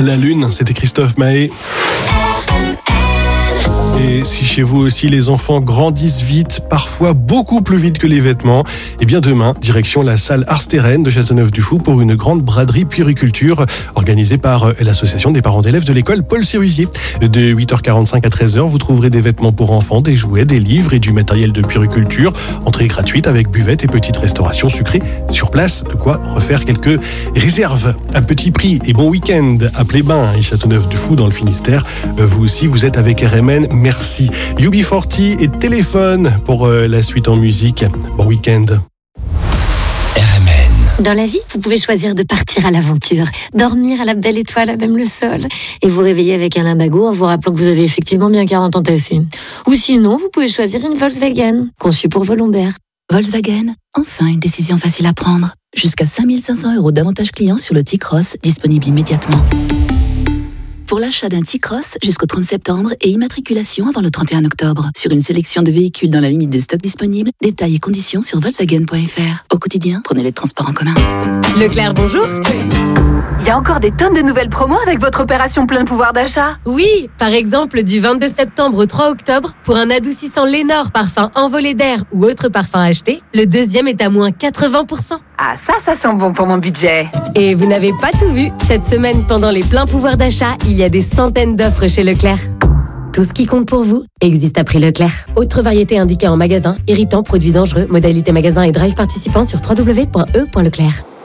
La Lune, c'était Christophe Maé. Et si chez vous aussi les enfants grandissent vite, parfois beaucoup plus vite que les vêtements, eh bien demain, direction la salle Arsteren de Châteauneuf-du-Fou pour une grande braderie puériculture organisée par l'association des parents d'élèves de l'école Paul Sérusier. De 8h45 à 13h, vous trouverez des vêtements pour enfants, des jouets, des livres et du matériel de puériculture. Entrée gratuite avec buvette et petite restauration sucrée sur place. De quoi refaire quelques réserves à petit prix. Et bon week-end à Plébin et Châteauneuf-du-Fou dans le Finistère. Vous aussi, vous êtes avec RMN. Merci. UB40 et Téléphone pour la suite en musique. Bon week-end. RMN. Dans la vie, vous pouvez choisir de partir à l'aventure, dormir à la belle étoile à même le sol et vous réveiller avec un lumbago en vous rappelant que vous avez effectivement bien 40 ans tassés. Ou sinon, vous pouvez choisir une Volkswagen, conçue pour vos lombaires. Volkswagen, enfin une décision facile à prendre. Jusqu'à 5 500 € d'avantages clients sur le T-Cross, disponible immédiatement. Pour l'achat d'un T-Cross jusqu'au 30 septembre et immatriculation avant le 31 octobre. Sur une sélection de véhicules dans la limite des stocks disponibles, détails et conditions sur Volkswagen.fr. Au quotidien, prenez les transports en commun. Leclerc, bonjour. Il y a encore des tonnes de nouvelles promos avec votre opération plein pouvoir d'achat. Oui, par exemple, du 22 septembre au 3 octobre, pour un adoucissant Lénore parfum envolé d'air ou autre parfum acheté, le deuxième est à moins 80%. Ah ça sent bon pour mon budget. Et vous n'avez pas tout vu. Cette semaine, pendant les pleins pouvoirs d'achat, il y a des centaines d'offres chez Leclerc. Tout ce qui compte pour vous existe à prix Leclerc. Autre variété indiquée en magasin, irritant, produits dangereux, modalité magasin et drive participant sur www.e.leclerc.